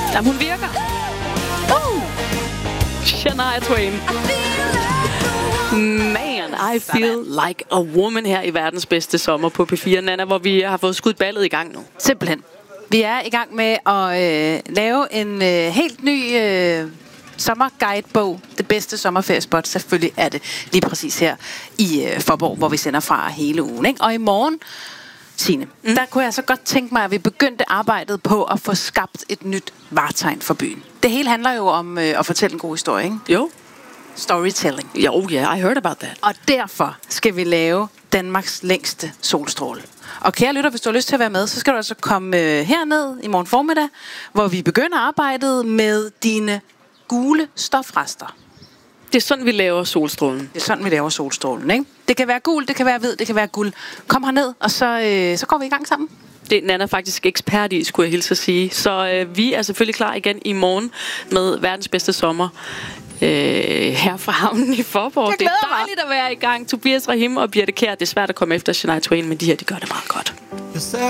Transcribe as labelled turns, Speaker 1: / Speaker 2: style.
Speaker 1: Jamen, hun virker. Shania Twain. Man, I feel like a woman her i verdens bedste sommer på P4, Nana, hvor vi har fået skudt ballet i gang nu.
Speaker 2: Simpelthen. Vi er i gang med at lave en helt ny sommerguidebog. Det bedste sommerferiespot. Selvfølgelig er det lige præcis her i Faaborg, hvor vi sender fra hele ugen. Ikke? Og i morgen, Signe, der kunne jeg så godt tænke mig, at vi begyndte arbejdet på at få skabt et nyt vartegn for byen. Det hele handler jo om at fortælle en god historie, ikke?
Speaker 1: Jo.
Speaker 2: Storytelling.
Speaker 1: Jo, yeah, I heard about that.
Speaker 2: Og derfor skal vi lave Danmarks længste solstråle. Og kære lytter, hvis du har lyst til at være med, så skal du altså komme herned i morgen formiddag, hvor vi begynder arbejdet med dine gule stofrester.
Speaker 1: Det er sådan, vi laver solstrålen.
Speaker 2: Det er sådan, vi laver solstrålen, ikke? Det kan være gul, det kan være hvid, det kan være guld. Kom herned, og så går vi i gang sammen.
Speaker 1: Det er Nana faktisk ekspert i, skulle jeg hilse at sige. Så vi er selvfølgelig klar igen i morgen med verdens bedste sommer. Her fra havnen i Faaborg. Det er dejligt at være i gang. Tobias Rahim og Birte Kjær. Det er svært at komme efter Shania Twain, men de her, de gør det meget godt.